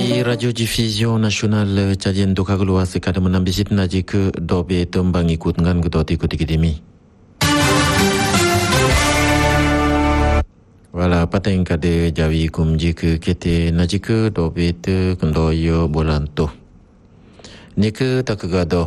Radio Diffusion Nasional Cajian Doka Keluar sekadar menambisit naji ke dobe tembang ikut ngan ke doti demi. Wala pateng kade jawi kumji ke kete naji ke dobe te kendoyo bolanto. Nika tak kegado.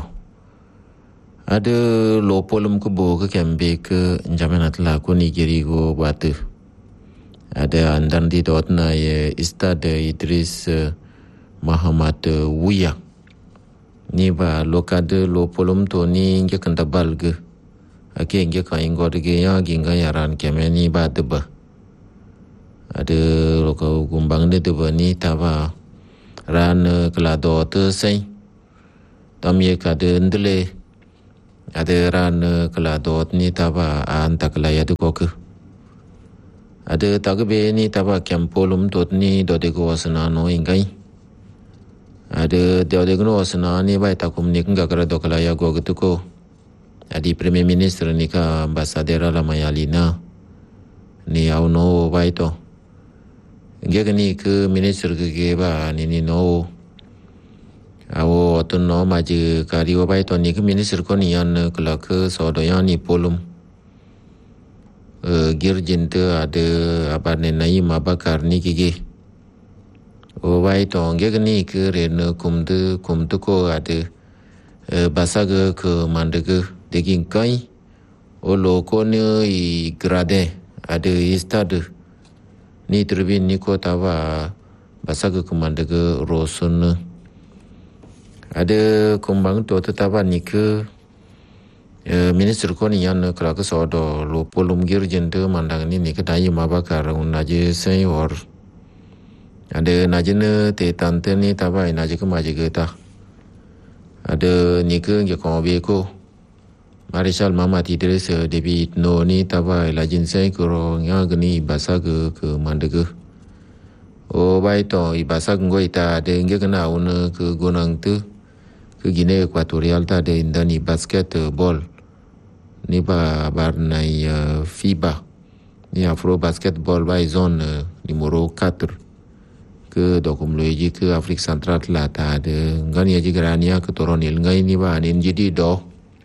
Ada lopolum kebo ke kembe ke jamanat laku nigiri go batu. Ada andan di dotna ye Istad Idris Muhammad Wuya. Ni ba lokade lopolum to ni nge kanta balge. Ake nge kain godge ya ginga yaran keme ni ba deba. Ada lokau gumbang de deba ni taba ran kelado te sai. Tam ye kade ndele. Ada ran kelado ni taba antaklaya de koke. Ada tagbe ni taba kempolum tot ni dode go wasana no ingai. Ada dode go wasana ni bai takum ni kenga kara dokala ya go getuko. Adi Premier Minister ni ka ambasadera la mayalina. Ni au no bai to. Ngega ni ke minister ke ba ni no. Au otun no maji kari wa bai to ni ke minister ko ni yan kala ke sodoyan ni polum. Girjin tu ada apa ni Naim Abakar ni kiki. Wai tong ge ni ke ren kum tu ko ada basaga ke mandege deging kai. Lo ko ni I grade ada Istad ni terbin ni ko tawa basaga ke mandege rosun. Ada kumbang tu tawa ni ke Minister ko ni yan kala ke sodo lo polum girjen tu mandang ni ke Naim Abakar unaje senior. Ada najene te tante ni tabai naje ke maje ta. Ada ni ke ko be ko Marshal Muhammad Idris David no ni tabai lajin sai ko nya gni basa ke mandege. O bai to I basa ngoi ta de nge kana un ke gonang tu ke Guinea Equatorial ta de indani basketball. Ni ba barnai FIBA ni Afro Basketball by zone numero 4 ke dokum loji ke Afrika Central la ta de ngani aji grania ke toronil ngai ni ba nin jidi do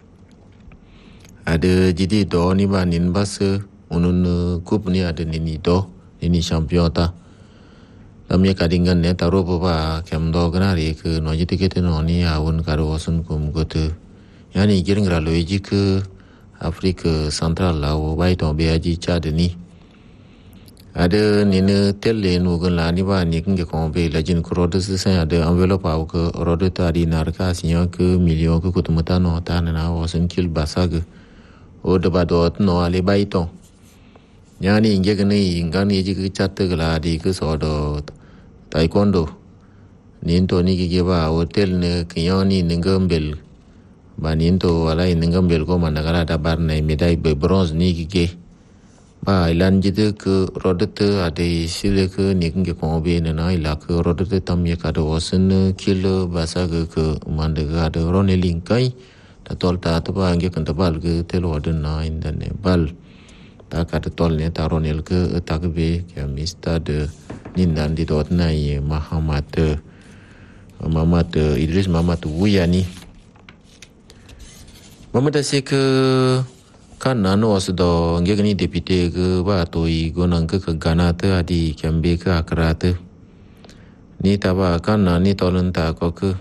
ada jidi do ni ba nin bas unun kup ni ada ni do ni champion ta tamye kadingan ne taro ba kem do ganari ke no jiti ke no ni awun karo wasun kum gote yani giringra loji ke Afrika Central la wo bai to be aji Chad ni ada nina telle no gan la ni ba ni nge ko be la jin ko rodo se ada envelope au ko rodo ta di narka sinya ke million ko kutumata no ta na wo sen kil basag o de ba dot no ale bai to yani nge gni ngani ji ke chat ke la di ke so do taekwondo nin to ni ke ba hotel ne kyoni ngambel banin to wala inengam bel ko managara da barne medai be bronze ni ke ba ilan jide ke rodete ade sile ke ni ke ko be na ila ke rodete tam ye ka do sen kilo basa ke mandaga da ronelin kai ta tol ta to ba nge kan bal ke telo de na indane bal ta ka tol ne ta ronel ke ta ke be ke mista de ninan di dot na ye Muhammad Idris Muhammad Wuya ni Mamada se ke kan nano asdo nge ni deputy ke ba to I gonang ke Ghana te adi kembe ke Accra te ni taba kan ni tolen ta ko ke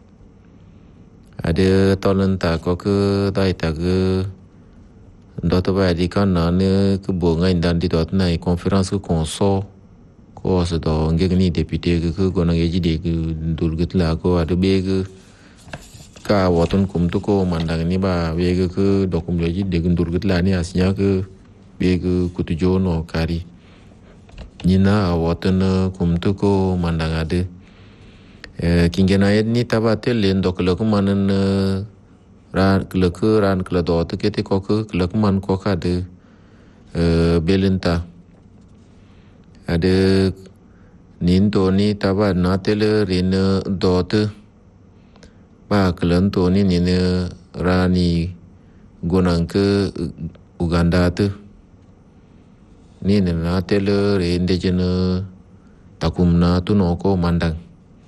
ada tolen ta ko ke dai ta ke ndo to ba di kan ne ke bonga indan di dot na conference ke konso ko asdo nge ni deputy ke gonang eji de ke dulgut la ko ada be ke ka watun kum tu ko mandang ni ba wege ke dokum loji de gundur gitla ni asnya ke wege kutujo no kari nina watun kum tu ko mandang ade kingena yed ni tabatel len doklo ko manan ran kle do to kete ko ke kle man ko ka de belenta ade nin to ni taba na tele rin dot ba kelan to ni rani gonang ke Uganda tu ni na tele re indigenous takum na tu no ko mandang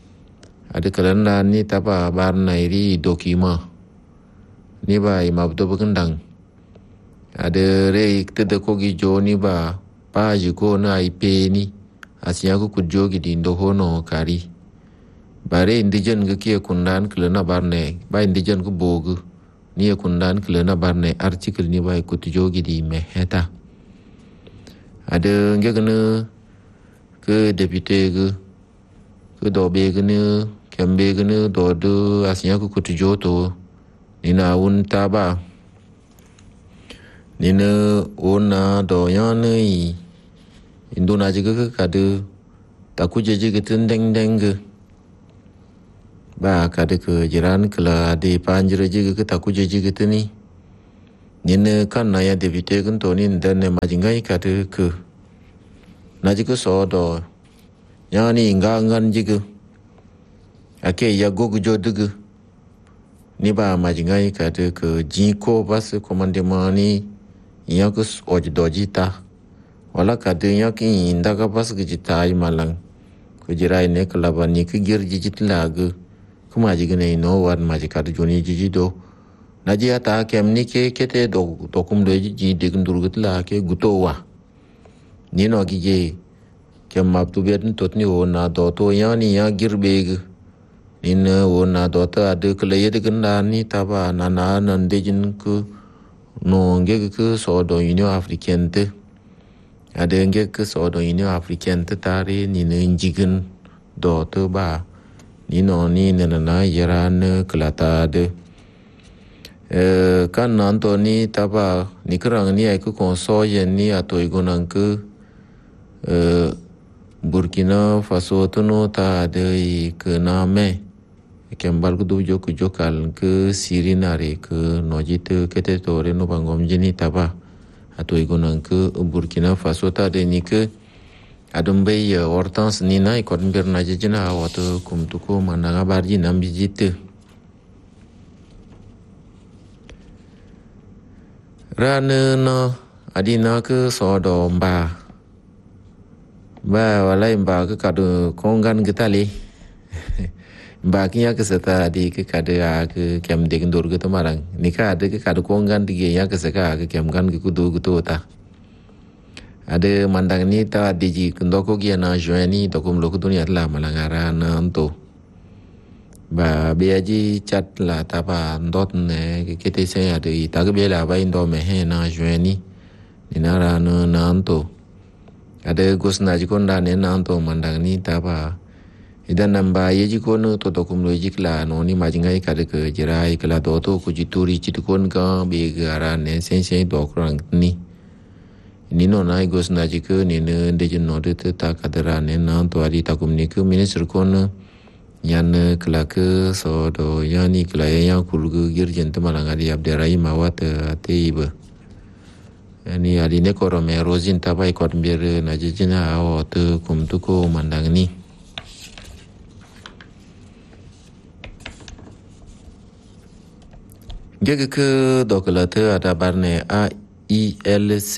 ada kelanda ni tapa barna iri dokima ni ba imabdo bekendang ada re ikte kogi jo ni ba pa jiko na IP ni asnya ku kujo gi dindo hono kari bare indigen ge kia kundan kelana barne ba indigen ku bogu ni kundan kelana barne artikel ni ba kujo gi di meheta ada nge kena ke depute ke dobe kena kembe kena dodo asnya ku kujo to nina un taba nina ona do yana i indona jiga ke kade taku jeje ke tendeng deng ke ba kade ke jiran kala de panjere jiga ke taku jeje ke teni nina kan na ya debite kan to ni ndane majingai kade ke na jiga so do yani ngangan jiga ake ya gogu jodugu ni ba majingai kade ke jiko bas komandement ni yakus ojdojita wala kade yakin indaga bas gijita malang ko jirai ne kalabani ke gir jijit lag kuma jigene no wan majikade joni jijido naji ata kemni ke kete do kum do jiji digndurgut la ke gutowa ni no gije kem mabtu bedin totni ona do to yani ya girbeg Nina wona dota ada kelaya de ni taba nana nandejin ku no nge ke so do Union Africaine te ada nge ke so do Union Africaine te tare ni njigen do to ba ni no ni nana yaran kelata de kan nanto ni taba ni kerang ni ai ku konso yen ni atoi gonang ke Burkina Faso tu no ta de ke name kembal ku dujo ku jokal ke sirinare ke nojite kete tore no bangom jeni taba atau igunan ke Burkina Faso ta de ni ke adumbe ya hortans ni na ikon bir na jena wato kumtuko mananga barji nambi jite rana no adina ke sodo ba walai ba ke kadu kongan getali bakinya ke seta di ke kada ke kem de ndur ke tamarang nika ada ke kada kongan di ya ke seka ke kem kan ke kudu kudu ta ada mandang ni ta diji kendoko gia na joani dokum lo kudunia la malangara na anto ba beaji chat la ta ba ndot ne ke kete se ada ita ke bela ba indo me he na joani ninara na anto ada gusna jikonda ne na anto mandang ni ta ba idan namba yeji kono to dokum lo jikla no ni majingai kada ke jirai kala to kujituri chitkon ka be gara ne sense dokrang ni no nai gos na jike ni ne de no de ta kadara ne na to ari takum ni ke minister kono yan kala ke so do yani kala ya kulgu girjen te malanga di abderai mawat teiba ani ali ne korome rozin tabai kot bir na jina o te kumtuko mandang ni Gege ke dokelate ada barne AILC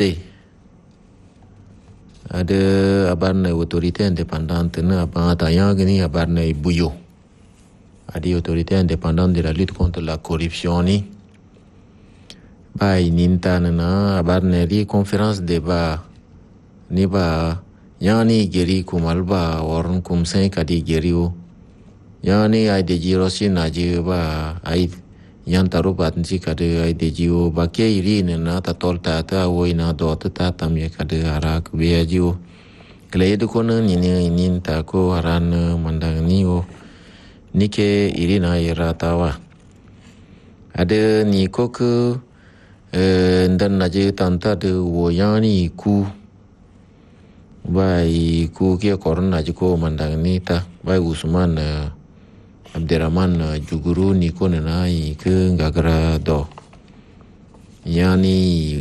ada barne autorité indépendante na apa yang gini barne buyo ada autorité indépendante de la lutte contre la corruption ni bai ninta na barne di conférence débat ni ba yani geri kumalba warun kumsen kadi geriu yani ai de jirosi naji ba ai yang taruh batnsi kada ai dejiu bakai iri na ta tolta ta woi na do ta tam ya kada arak beajiu klei de kono ni ta ko haran mandang ni o nike iri na ira tawa ada ni ko ke ndan naje tanta de wo yani ku bai ku ke korna jiko mandang ni ta bai Usman Abderrahman Juguru ni ko na ke ngagara do yani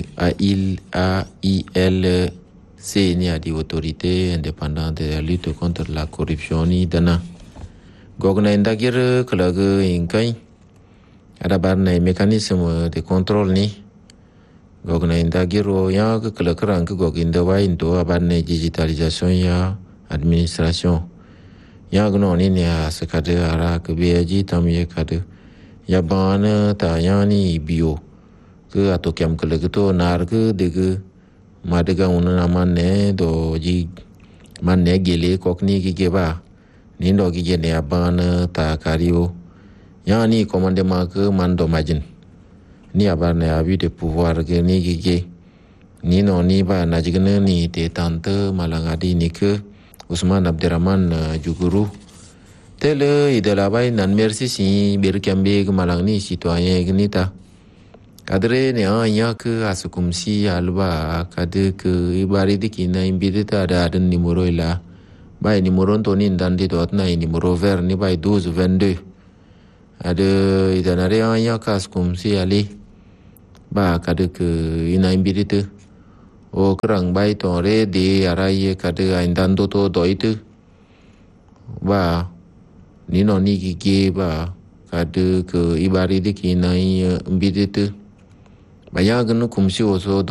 AILC ni adi autorité indépendante de la lutte contre la corruption ni dana gogna indagir kalaga inkai ada barna mécanisme de contrôle ni gogna indagir o ya ke kalakrang ke goginda wa indo barna digitalisation ya administration ya gno ni ne sakade ara ke beji tam ye kade ya bana ta yani bio ke ato kem ke legto nar ke de madega unna manne do ji manne gele kokni ki ba ni do ki ne abana ta kario yani commandement ke mando majin ni abana abi de pouvoir ke ni ki ni no ni ba najigne ni te tante malangadi ni ke Usman Abderrahman Juguru tele idela bay nan merci si bir kambe malang ni citoyen gnita kadre ne anya ke asukum si alba kade ke ibari dikina imbidita da den numero ila bay numero to ni ndandi dot na numero ver ni bay 12 22 ade idanare anya ka asukum si ali ba kade ke ina imbidita o kerang bay to re di arai kade indando to doitu ba ni no ni ki ba kade ke ibari dikina imbidita bayag no kumsi oso